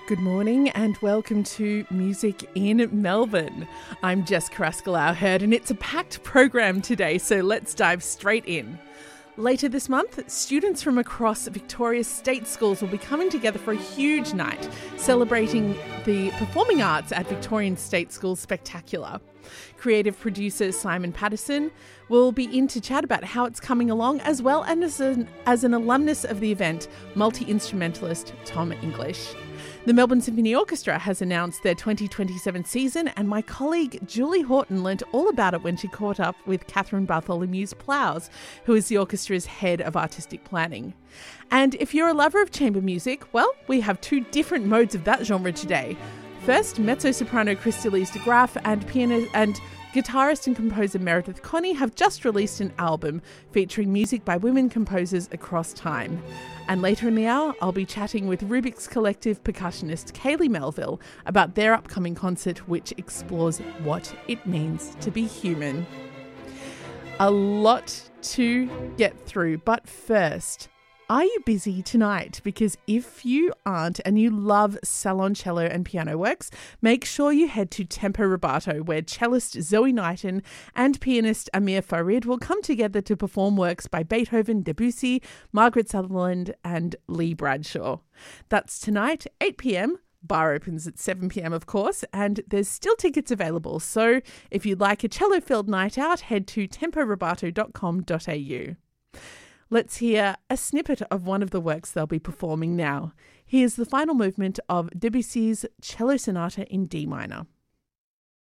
Good morning and welcome to Music in Melbourne. I'm Jess Carrascal-Hurd and it's a packed program today, so let's dive straight in. Later this month, students from across Victoria's state schools will be coming together for a huge night celebrating the performing arts at Victorian State Schools Spectacular. Creative producer Simon Patterson will be in to chat about how it's coming along, as well as an alumnus of the event, multi-instrumentalist Tom English. The Melbourne Symphony Orchestra has announced their 2027 season, and my colleague Julie Horton learnt all about it when she caught up with Catherine Bartholomew's Plows, who is the orchestra's head of artistic planning. And if you're a lover of chamber music, well, we have two different modes of that genre today. First, mezzo-soprano Christelle de Graaf and pianist and guitarist and composer Meredith Connie have just released an album featuring music by women composers across time. And later in the hour, I'll be chatting with Rubik's Collective percussionist Kaylee Melville about their upcoming concert, which explores what it means to be human. A lot to get through, but first, are you busy tonight? Because if you aren't and you love salon cello and piano works, make sure you head to Tempo Rubato, where cellist Zoe Knighton and pianist Amir Farid will come together to perform works by Beethoven, Debussy, Margaret Sutherland and Lee Bradshaw. That's tonight, 8 p.m. Bar opens at 7 p.m, of course, and there's still tickets available. So if you'd like a cello-filled night out, head to temporubato.com.au. Let's hear a snippet of one of the works they'll be performing now. Here's the final movement of Debussy's Cello Sonata in D minor.